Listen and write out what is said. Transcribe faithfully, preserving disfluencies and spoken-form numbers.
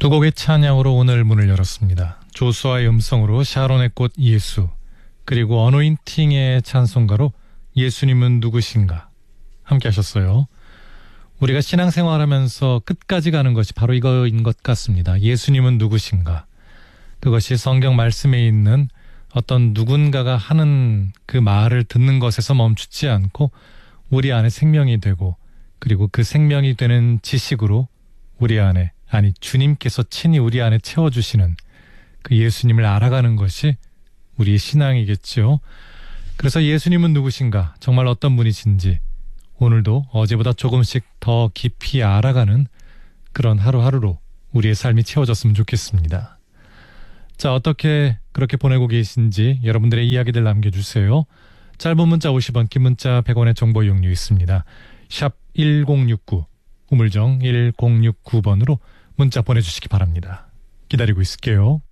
두 곡의 찬양으로 오늘 문을 열었습니다. 조수아의 음성으로 샤론의 꽃 예수, 그리고 어노인팅의 찬송가로 예수님은 누구신가 함께 하셨어요. 우리가 신앙생활하면서 끝까지 가는 것이 바로 이거인 것 같습니다. 예수님은 누구신가. 그것이 성경 말씀에 있는 어떤 누군가가 하는 그 말을 듣는 것에서 멈추지 않고 우리 안에 생명이 되고, 그리고 그 생명이 되는 지식으로 우리 안에, 아니 주님께서 친히 우리 안에 채워주시는 그 예수님을 알아가는 것이 우리의 신앙이겠죠. 그래서 예수님은 누구신가, 정말 어떤 분이신지 오늘도 어제보다 조금씩 더 깊이 알아가는 그런 하루하루로 우리의 삶이 채워졌으면 좋겠습니다. 자, 어떻게 그렇게 보내고 계신지 여러분들의 이야기들 남겨주세요. 짧은 문자 오십 원, 긴 문자 백 원의 정보 이용료 있습니다. 샵 일공육구, 우물정 일공육구 번으로 문자 보내주시기 바랍니다. 기다리고 있을게요.